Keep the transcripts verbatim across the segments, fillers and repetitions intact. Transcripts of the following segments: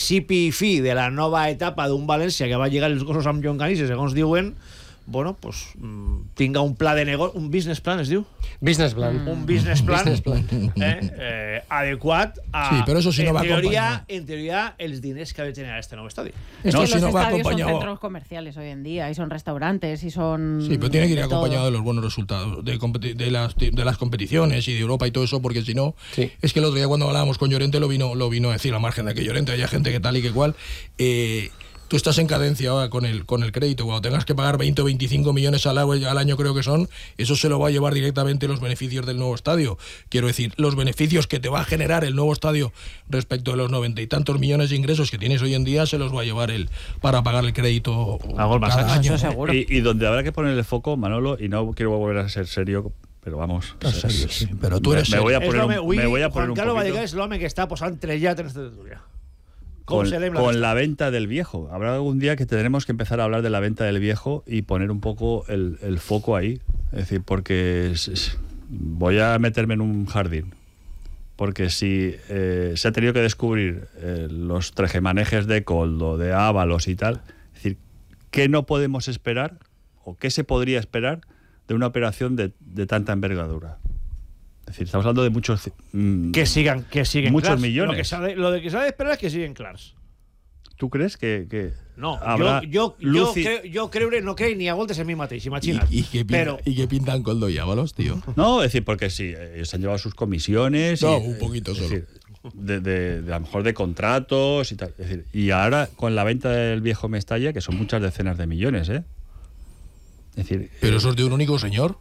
principi i fi de la nova etapa d'un València que va lligar els gossos amb llonganisses, segons diuen, bueno, pues tinga un pla de negoci, un business plan es diu? Business plan. Mm. Un business plan, business plan. Eh, eh, adecuat a, sí, pero eso sí no en, va teoría, en teoría, els diners que ha de tener este nuevo estadio. Es no, que si los no va estadios acompañado... son centros comerciales hoy en día, y son restaurantes, y son... Sí, pero tiene que ir de acompañado todo. de los buenos resultados, de, competi de, las, de las competiciones y de Europa y todo eso, porque si no, sí. Es que el otro día cuando hablábamos con Llorente lo vino, lo vino a decir, al margen de que Llorente haya gente que tal y que cual, eh, tú estás en cadencia ahora con el, con el crédito, cuando tengas que pagar veinte o veinticinco millones al, al año creo que son, eso se lo va a llevar directamente los beneficios del nuevo estadio. Quiero decir, los beneficios que te va a generar el nuevo estadio respecto de los noventa y tantos millones de ingresos que tienes hoy en día, se los va a llevar él para pagar el crédito Algo cada más, año. Eso seguro. Y, y donde habrá que poner el foco, Manolo, y no quiero volver a ser serio, pero vamos. No, serio, sí, pero tú eres me, me voy a És poner l'home- un, avui, me voy a poner Juan un Carlos poquito Vallecas és l'home que està posant trellat en esta tertúlia. Com con, celebrem la con festa? la venta del viejo. Habrá algún día que tendremos que empezar a hablar de la venta del viejo y poner un poco el, el foco ahí. Es decir, porque es, es, voy a meterme en un jardín. Porque si eh, se ha tenido que descubrir eh, los trejemanejes de Coldo, de Ábalos y tal, es decir, ¿qué no podemos esperar o qué se podría esperar de una operación de, de tanta envergadura? Es decir, estamos hablando de muchos... Mmm, que sigan, que siguen muchos clars. millones. Lo, que sabe, lo de que se ha de esperar es que siguen clars. ¿Tú crees que, que No, habrá yo, yo, luz y- yo, creo, yo creo no creo ni a voltes en mi mateix, imagina't. Y, y, que pinta, Pero y que pintan Coldo y Ábalos, tío. No, es decir, porque sí, ellos se han llevado sus comisiones. No, y, un poquito es solo. decir, de, de, de a lo mejor de contratos y tal. Es decir, y ahora con la venta del viejo Mestalla, que son muchas decenas de millones, ¿eh? Es decir, Pero eh, eso es de un único señor.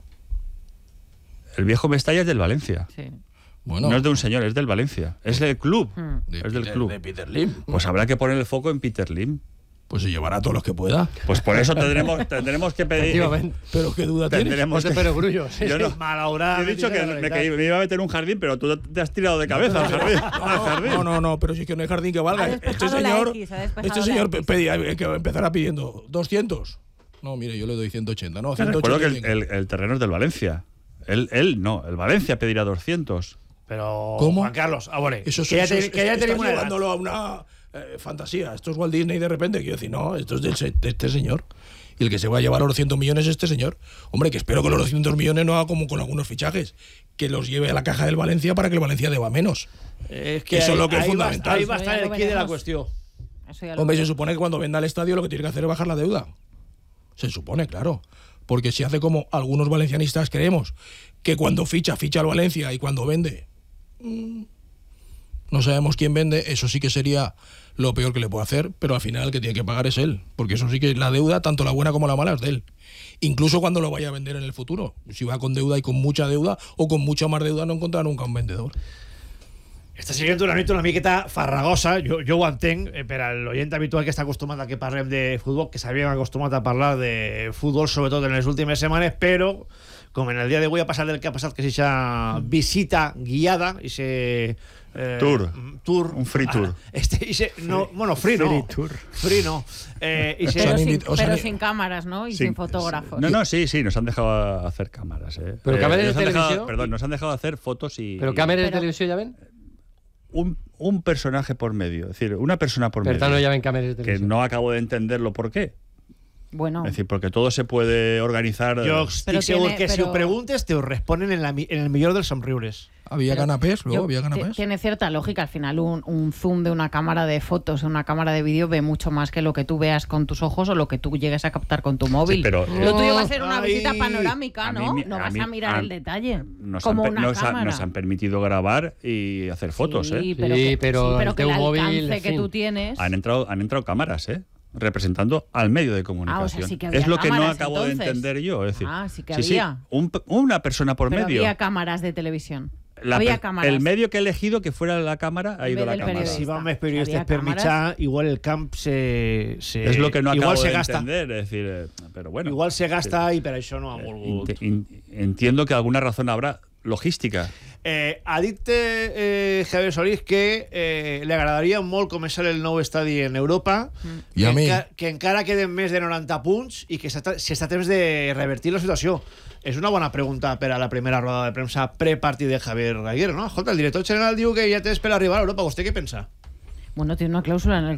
el viejo Mestalla es del Valencia. Sí. Bueno, No es de un señor, es del Valencia. Es del club. Mm. de es del Peter- club. de Peter Lim. Pues habrá que poner el foco en Peter Lim. Pues se llevará a todos los que pueda. Pues por eso tendremos, tendremos que pedir. Efectivamente. Pero qué duda tienes. Tendremos Es de que- Perogrullo. Sí, Yo sí. no. malauradament... He dicho que me, que me iba a meter en un jardín, pero tú te has tirado de cabeza al jardín. al jardín. No, no, no, pero si es que no hay jardín que valga. Ha Este despejado la señor, X, ha despejado este la señor X. pedía que empezará pidiendo doscientos. No, mire, yo le doy ciento ochenta. No, Te ciento recuerdo ochenta. que el, el- el terreno es del Valencia. Él, él no, el Valencia pedirá doscientos. Pero, ¿Cómo? Juan Carlos, a veure, Eso es, que ya, eso te, es- que ya estás tenemos una edad. llevándolo a una eh, fantasía. Esto es Walt Disney de repente. Quiero decir, no, esto es del se- de este señor. Y el que se va a llevar los doscientos millones es este señor. Hombre, que espero que los doscientos millones no haga como con algunos fichajes. Que los lleve a la caja del Valencia para que el Valencia deba menos. Es que eso es lo que es ahí va- fundamental. Ahí va a estar Eso ya el lo quid de la veremos. cuestión. Eso ya lo Hombre, se veremos. supone que cuando venda el estadio lo que tiene que hacer es bajar la deuda. Se supone, claro. Porque si hace como algunos valencianistas creemos, que cuando ficha, ficha al Valencia y cuando vende, mm, no sabemos quién vende, eso sí que sería lo peor que le puede hacer, pero al final el que tiene que pagar es él. Porque eso sí que la deuda, tanto la buena como la mala, es de él. Incluso cuando lo vaya a vender en el futuro. Si va con deuda y con mucha deuda, o con mucha más deuda, no encontrarà nunca un vendedor. Està sent una nit una miqueta farragosa, jo, jo ho entenc, eh, per a l'oient habitual que està acostumat a que parlem de futbol, que s'havien acostumat a parlar de futbol, sobretot en les últimes setmanes, però, com en el dia d'avui ha passat el que ha passat, que és aquesta visita guiada, ese... Eh, Tour. tour. Un free tour. Ah, este, ese, no, bueno, free no. Free tour. Free no. Eh, ese, Pero, han sin, invit- os pero han- sin cámaras, ¿no? Y Sí, sin fotógrafos. No, no, sí, sí, nos han dejado hacer cámaras. ¿eh? Pero Eh, cámaras de nos han dejado- televisión. Perdón, nos han dejado hacer fotos y. Pero y cámaras de Pero- televisión ya ven. un, un personaje por medio. Es decir, una persona por Bertano medio. ya ven cámaras de Que televisión. no acabo de entenderlo por qué. Bueno, Es decir, porque todo se puede organizar. jo eh, estic Però segur tiene- que si ho però- preguntes te ho responen en, la, mi- en el millor dels somriures. Había Pero canapés, luego yo- había ti- canapés. Tiene cierta lógica. Al final, un, un zoom de una cámara de fotos, una cámara de vídeo, ve mucho más que lo que tú veas con tus ojos o lo que tú llegues a captar con tu móvil. Sí, pero, lo eh, tuyo va a ser una Ay, visita panorámica, a ¿no? mí- no a vas mí- a mirar a- el detalle. Nos, como han, pe- una nos, ha- cámara. nos han permitido grabar y hacer fotos, Sí, ¿eh? pero Sí, que, pero sí, pero el que el teu móvil, alcance en que fin. tú tienes... Han entrado, han entrado cámaras, ¿eh? Representando al medio de comunicación. Ah, o sea, sí que había es lo que no cámaras, acabo de entonces. entender yo. Es decir, Ah, sí que había. un- una persona por pero medio. había cámaras de televisión. La había per- cámaras. El medio que he elegido que fuera la cámara ha En ido vez la del cámara. periodista. Si van més periodistes Había per cámaras. mitjà, igual el camp se... se Es lo que no igual acabo se de gasta. entender. Es decir, eh, pero bueno. Igual se gasta i per això no ha Eh, volgut. int- in- entiendo que alguna razón habrá logística. Eh, ha dit eh, Javier Solís que eh, li agradaria molt començar el nou estadi en Europa, I a que, mi. enca que encara queden més de noranta punts i que s'està si està a temps de revertir la situació. És una bona pregunta per a la primera roda de premsa prepartit de Javier Gaguero, no? Escolta, el director general diu que ja tens per arribar a Europa. ¿Vostè què pensa? Bueno, tiene una cláusula en el